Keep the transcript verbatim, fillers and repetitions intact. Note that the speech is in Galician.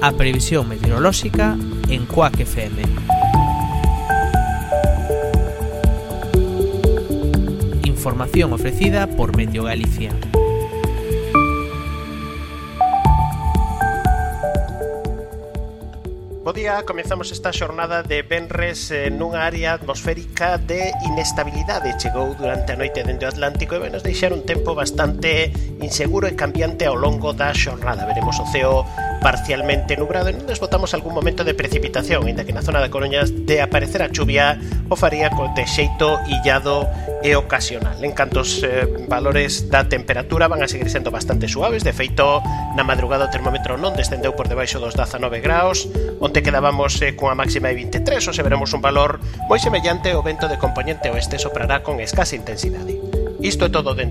A previsión meteorolóxica en Cuac F M. Información ofrecida por Meteo Galicia. Bo día, comezamos esta xornada de venres eh, nunha área atmosférica de inestabilidade. Chegou durante a noite dende o Atlántico e vai nos deixar un tempo bastante inseguro e cambiante ao longo da xornada. Veremos o ceo parcialmente nubrado e non desbotamos algún momento de precipitación, ainda que na zona da Coruña de aparecer a chuvia o faría de xeito illado e ocasional. En canto os eh, valores da temperatura van a seguir sendo bastante suaves. De feito, na madrugada o termómetro non descendeu por debaixo dos dezanove graus. Onte quedábamos eh, cunha máxima de vinte e tres, ou se veremos un valor moi semellante. O vento de componente oeste soprará con escasa intensidade. Isto é todo dende